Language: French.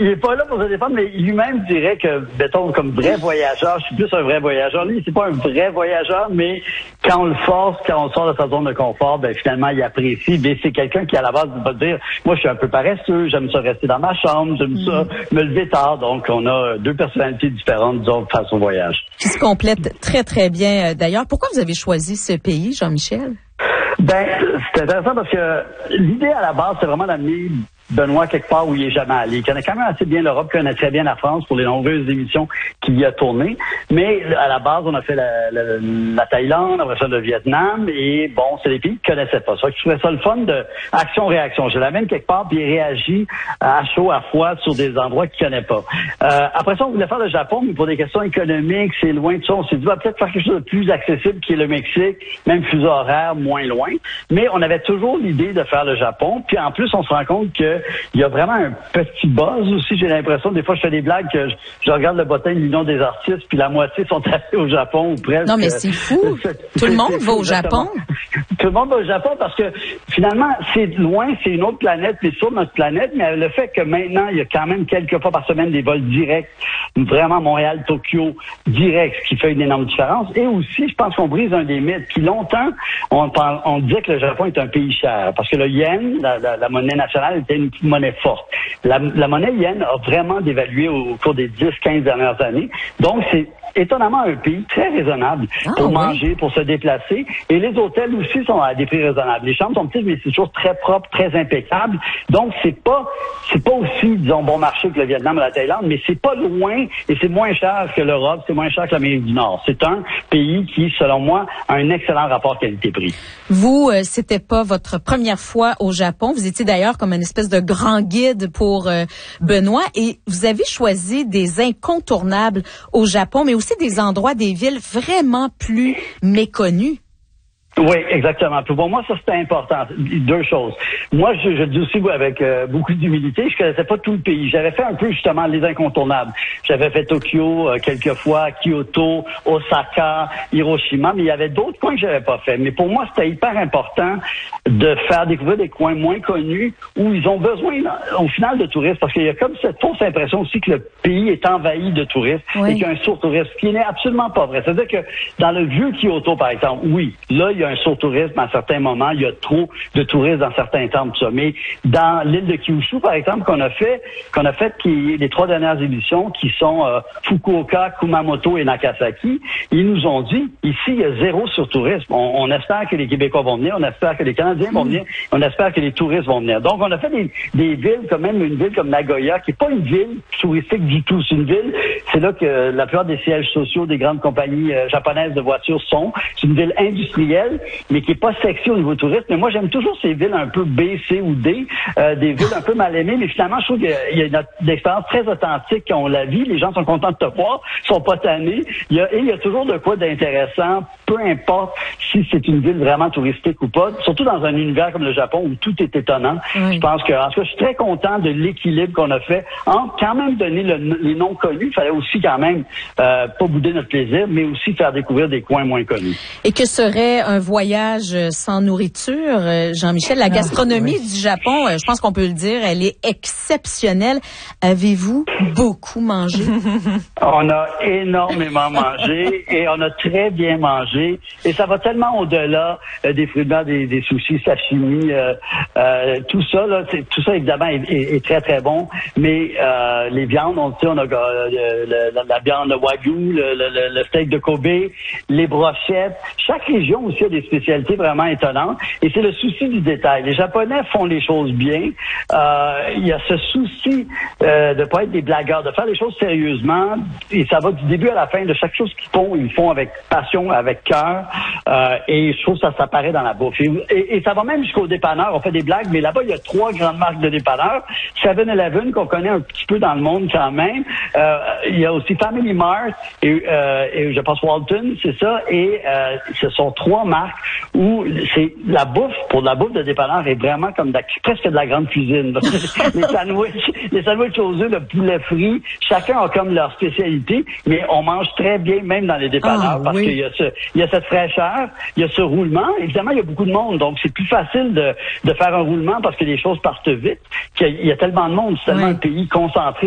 il est pas là pour se défendre, mais lui-même dirait que, mettons, comme vrai voyageur, je suis plus un vrai voyageur. Lui, c'est pas un vrai voyageur, mais quand on le force, quand on sort de sa zone de confort, ben finalement, il apprécie. Mais c'est quelqu'un qui, à la base, va dire, moi, je suis un peu paresseux, j'aime ça rester dans ma chambre, j'aime ça me lever tard. Donc, on a deux personnalités différentes, disons, face au voyage. Qui se complètent très, très bien, d'ailleurs. Pourquoi vous avez choisi ce pays, Jean-Michel? Ben, c'est intéressant parce que l'idée à la base, c'est vraiment d'amener Benoît quelque part où il est jamais allé. Il connaît quand même assez bien l'Europe, il connaît très bien la France pour les nombreuses émissions qu'il y a tournées. Mais à la base, on a fait la Thaïlande, après ça le Vietnam, et bon, c'est des pays qu'il connaissait pas. Ça fait que je trouvais ça le fun de action-réaction. Je l'amène quelque part, puis il réagit à chaud, à froid sur des endroits qu'il connaît pas. Après ça, on voulait faire le Japon, mais pour des questions économiques, c'est loin de ça. On s'est dit, peut-être faire quelque chose de plus accessible qui est le Mexique, même fuseau horaire, moins loin. Mais on avait toujours l'idée de faire le Japon. Puis en plus, on se rend compte que il y a vraiment un petit buzz aussi, j'ai l'impression. Des fois, je fais des blagues que je regarde le bottin de l'Union des artistes, puis la moitié sont allés au Japon ou presque. Non, mais c'est fou. Tout le monde va au Japon. Tout le monde va au Japon parce que finalement, c'est loin, c'est une autre planète, c'est sur notre planète, mais le fait que maintenant, il y a quand même quelques fois par semaine des vols directs, vraiment Montréal-Tokyo direct, ce qui fait une énorme différence. Et aussi, je pense qu'on brise un des mythes. Puis longtemps, on disait que le Japon est un pays cher parce que le yen, la monnaie nationale, était une monnaie forte. La monnaie yen a vraiment dévalué au cours des 10-15 dernières années. Donc, c'est étonnamment un pays très raisonnable pour manger, pour se déplacer. Et les hôtels aussi sont à des prix raisonnables. Les chambres sont petites, mais c'est toujours très propre, très impeccable. Donc, c'est pas aussi, disons, bon marché que le Vietnam ou la Thaïlande, mais c'est pas loin et c'est moins cher que l'Europe, c'est moins cher que l'Amérique du Nord. C'est un pays qui, selon moi, a un excellent rapport qualité-prix. Vous, c'était pas votre première fois au Japon. Vous étiez d'ailleurs comme une espèce de grand guide pour Benoît et vous avez choisi des incontournables au Japon, mais aussi des endroits, des villes vraiment plus méconnues. Oui, exactement. Pour moi, ça, c'était important. Deux choses. Moi, je dis aussi avec beaucoup d'humilité, je connaissais pas tout le pays. J'avais fait un peu, justement, les incontournables. J'avais fait Tokyo quelques fois, Kyoto, Osaka, Hiroshima, mais il y avait d'autres coins que j'avais pas fait. Mais pour moi, c'était hyper important de faire découvrir des coins moins connus où ils ont besoin, au final, de touristes. Parce qu'il y a comme cette fausse impression aussi que le pays est envahi de touristes et qu'il y a un surtourisme, ce qui n'est absolument pas vrai. C'est-à-dire que dans le vieux Kyoto, par exemple, oui, là, il y a un surtourisme à certains moments, il y a trop de touristes dans certains temps, tout ça. Mais dans l'île de Kyushu, par exemple, qu'on a fait les 3 dernières éditions, qui sont Fukuoka, Kumamoto et Nagasaki, ils nous ont dit, ici, il y a zéro surtourisme. On espère que les Québécois vont venir, on espère que les Canadiens vont venir, on espère que les touristes vont venir. Donc, on a fait des villes, quand même, une ville comme Nagoya, qui est pas une ville touristique du tout. C'est une ville, c'est là que la plupart des sièges sociaux des grandes compagnies japonaises de voitures sont. C'est une ville industrielle, mais qui est pas sexy au niveau tourisme. Mais moi, j'aime toujours ces villes un peu B, C ou D, des villes un peu mal aimées, mais finalement, je trouve qu'il y a une expérience très authentique quand on la vit. Les gens sont contents de te voir, sont pas tannés. Il y a toujours de quoi d'intéressant, peu importe si c'est une ville vraiment touristique ou pas, surtout dans un univers comme le Japon où tout est étonnant. Je pense que, en tout cas, je suis très content de l'équilibre qu'on a fait entre quand même donner les noms connus. Il fallait aussi quand même pas bouder notre plaisir, mais aussi faire découvrir des coins moins connus. Et que serait un voyage sans nourriture, Jean-Michel? La gastronomie du Japon, je pense qu'on peut le dire, elle est exceptionnelle. Avez-vous beaucoup mangé? On a énormément mangé et on a très bien mangé. Et ça va tellement au-delà des fruits de mer, des sushis, sashimi, tout ça, là, tout ça évidemment est très très bon. Mais les viandes, on a la viande wagyu, le steak de Kobe, les brochettes. Chaque région aussi a des spécialités vraiment étonnantes. Et c'est le souci du détail. Les Japonais font les choses bien. Il y a ce souci de pas être des blagueurs, de faire les choses sérieusement. Et ça va du début à la fin de chaque chose qu'ils font. Ils le font avec passion, avec cœur. Et je trouve que ça s'apparaît dans la bouffe. Et ça va même jusqu'au dépanneur. On fait des blagues, mais là-bas, il y a 3 grandes marques de dépanneurs. 7-Eleven, qu'on connaît un petit peu dans le monde quand même. Il y a aussi Family Mart et je pense Walton, c'est ça. Et ce sont 3 marques où c'est la bouffe, pour la bouffe de dépanneur, est vraiment comme presque de la grande cuisine. les sandwichs aux œufs, le poulet frit, chacun a comme leur spécialité, mais on mange très bien même dans les dépanneurs parce qu'il y a cette fraîcheur, il y a ce roulement. Évidemment, il y a beaucoup de monde, donc c'est plus facile de faire un roulement parce que les choses partent vite. Il y a tellement de monde, c'est tellement un pays concentré.